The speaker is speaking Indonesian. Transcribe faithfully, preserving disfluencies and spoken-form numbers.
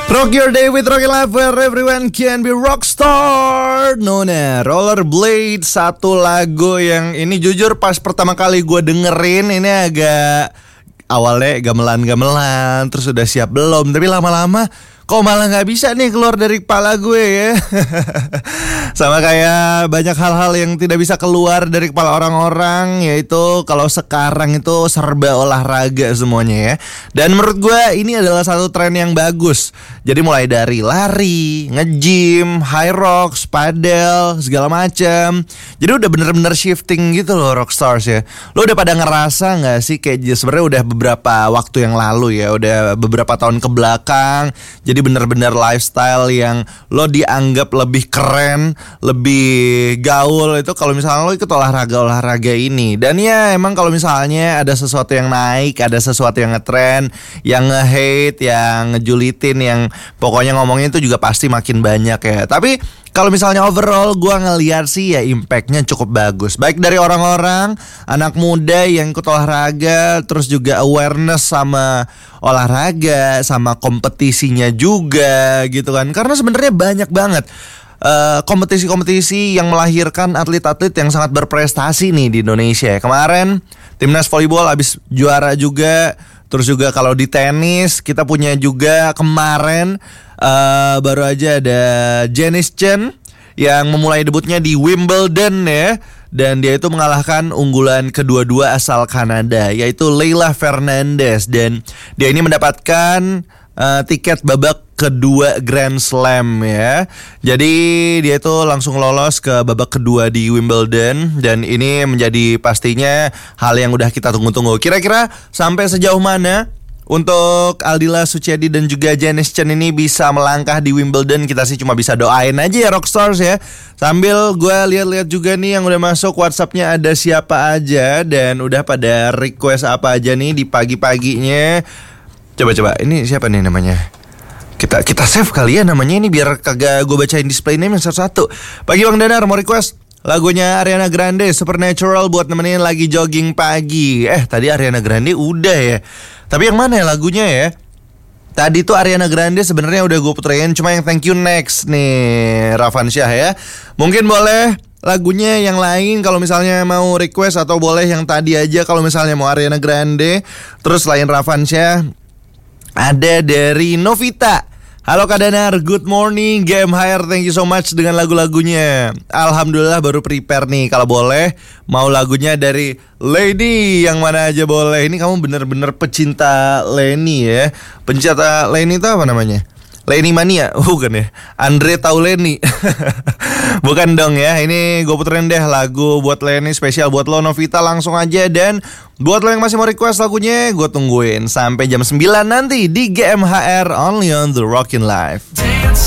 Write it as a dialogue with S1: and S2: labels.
S1: Rock your day with Rocky Life where everyone can be rockstar. Nona, Rollerblade, satu lagu yang ini jujur pas pertama kali gue dengerin ini agak awalnya gamelan-gamelan, terus udah siap belum, tapi lama-lama kok malah gak bisa nih keluar dari kepala gue ya. Sama kayak banyak hal-hal yang tidak bisa keluar dari kepala orang-orang, yaitu kalau sekarang itu serba olahraga semuanya ya. Dan menurut gue ini adalah satu tren yang bagus. Jadi mulai dari lari, nge-gym, high rocks, padel, segala macam. Jadi udah bener-bener shifting gitu loh Rockstars ya. Lo udah pada ngerasa gak sih kayak sebenarnya udah beberapa waktu yang lalu ya, udah beberapa tahun ke belakang, jadi Jadi bener-bener lifestyle yang lo dianggap lebih keren, lebih gaul itu kalau misalnya lo ikut olahraga-olahraga ini. Dan ya emang kalau misalnya ada sesuatu yang naik, ada sesuatu yang ngetren, yang nge-hate, yang ngejulitin, yang pokoknya ngomongnya itu juga pasti makin banyak ya. Tapi kalau misalnya overall gue ngeliat sih ya impactnya cukup bagus. Baik dari orang-orang, anak muda yang ikut olahraga, terus juga awareness sama olahraga, sama kompetisinya juga gitu kan. Karena sebenarnya banyak banget uh, kompetisi-kompetisi yang melahirkan atlet-atlet yang sangat berprestasi nih di Indonesia. Kemarin timnas volleyball habis juara juga. Terus juga kalau di tenis kita punya juga kemarin uh, baru aja ada Janice Chen yang memulai debutnya di Wimbledon ya. Dan dia itu mengalahkan unggulan kedua-dua asal Kanada, yaitu Leylah Fernandez. Dan dia ini mendapatkan uh, tiket babak kedua Grand Slam ya. Jadi dia itu langsung lolos ke babak kedua di Wimbledon. Dan ini menjadi pastinya hal yang udah kita tunggu-tunggu. Kira-kira sampai sejauh mana untuk Aldila Suciadi dan juga Janice Chen ini bisa melangkah di Wimbledon? Kita sih cuma bisa doain aja ya Rockstars ya. Sambil gue lihat-lihat juga nih yang udah masuk WhatsAppnya ada siapa aja. Dan udah pada request apa aja nih di pagi-paginya. Coba-coba ini siapa nih namanya? Kita kita save kali ya namanya ini biar kagak gue bacain display name yang satu-satu. Pagi Bang Danar mau request lagunya Ariana Grande Supernatural buat nemenin lagi jogging pagi. Eh tadi Ariana Grande udah ya. Tapi yang mana ya lagunya ya? Tadi tuh Ariana Grande sebenarnya udah gue puterin, cuma yang Thank You Next nih Rafansyah ya. Mungkin boleh lagunya yang lain kalau misalnya mau request, atau boleh yang tadi aja kalau misalnya mau Ariana Grande. Terus selain Rafansyah ada dari Novita. Halo Kak Danar, good morning, Game Hire, thank you so much dengan lagu-lagunya. Alhamdulillah baru prepare nih. Kalau boleh, mau lagunya dari Leni, yang mana aja boleh. Ini kamu bener-bener pecinta Leni ya. Pecinta Leni itu apa namanya? Leni Mania, bukan ya? Andre tahu Leni. Bukan dong ya. Ini gue puterin deh lagu buat Leni, spesial buat lo Novita. Langsung aja. Dan buat lo yang masih mau request lagunya, gue tungguin sampai jam sembilan nanti di G M H R, only on The Rockin' Life.